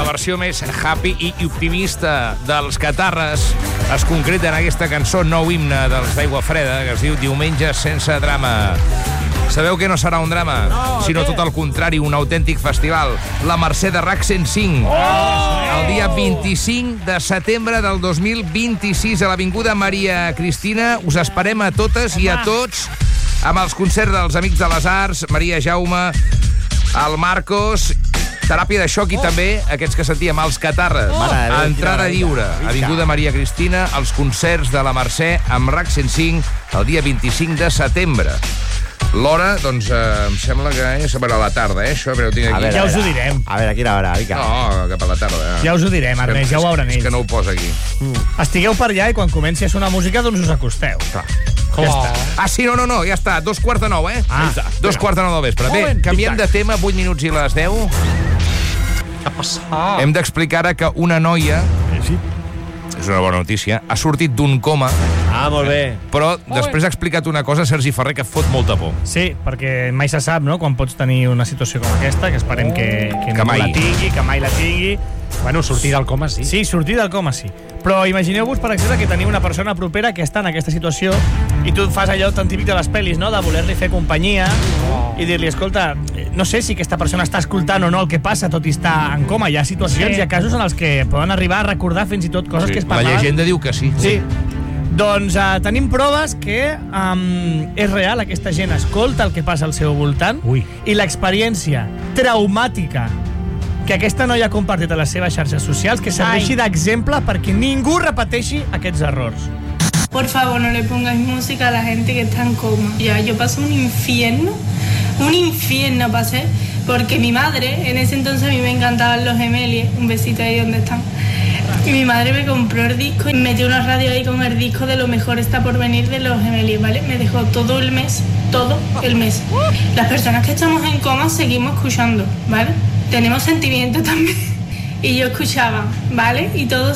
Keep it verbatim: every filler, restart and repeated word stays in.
versió més happy i optimista dels Catarres es concreta en aquesta cançó, nou himne dels d'Aigua Freda, que es diu Diumenge sense drama. Sabeu que no serà un drama, no, sinó tot el contrari, un autèntic festival. La Mercè de R A C cent cinc. Oh! El dia vint-i-cinc de setembre del dos mil vint-i-sis a l'Avinguda Maria Cristina. Us esperem a totes i a tots amb els concerts dels Amics de les Arts, Maria Jaume, el Marcos, Teràpia de Xoc i també aquests que sentíem, els Catarres. Oh! Entrada lliure. Avinguda Maria Cristina, els concerts de la Mercè amb R A C cent cinc el dia vint-i-cinc de setembre. L'hora, doncs, eh, em sembla que és a la tarda, eh? Això, però ho tinc aquí. A veure, ja us ho direm. A veure, a quina hora, vinga. No, cap a la tarda. Ja us ho direm, Ernest, ja ho veuran ells. És que no ho posa aquí. Mm. Estigueu per allà i quan comenci a sonar música, doncs us acosteu. Clar. Ja oh. està. Ah, sí, no, no, no, ja està. Dos quarts de nou, eh? Ah. Dos quarts de nou del vespre. Bé, canviem de tema, vuit minuts i les deu. Què ha passat? Hem d'explicar ara que una noia... Sí. És una bona notícia. Ha sortit d'un coma. Ah, molt bé. Però després ha explicat una cosa, Sergi Ferrer, que fot molta por. Sí, perquè mai se sap, no?, quan pots tenir una situació com aquesta, que esperem que, que, Que no mai. la tingui, que mai la tingui. Bueno, sortir del coma, sí. Sí, sortir del coma, sí. Però imagineu-vos, per exemple, que teniu una persona propera que està en aquesta situació i tu fas allò tan típic de les pel·lis, no?, de voler-li fer companyia i dir-li, escolta, no sé si aquesta persona està escoltant o no el que passa, tot i estar en coma. Hi ha situacions, Sí. hi ha casos en els que poden arribar a recordar fins i tot coses que es La parlaven. llegenda diu que sí. Sí. Doncs uh, tenim proves que um, és real, aquesta gent escolta el que passa al seu voltant. Ui. I l'experiència traumàtica que aquesta noia ha compartit a les seves xarxes socials que serveixi d'exemple perquè ningú repeteixi aquests errors. Por favor, no le pongáis música a la gente que está en coma. Ya, yo pasé un infierno, un infierno pasé, porque mi madre, en ese entonces a mí me encantaban los Gemelie, un besito ahí donde están, y mi madre me compró el disco y me metió una radio ahí con el disco de Lo mejor está por venir de los Gemelie, ¿vale? Me dejó todo el mes, todo el mes. Las personas que estamos en coma seguimos escuchando, ¿vale? Tenemos sentimientos también. Y yo escuchaba, ¿vale? Y todos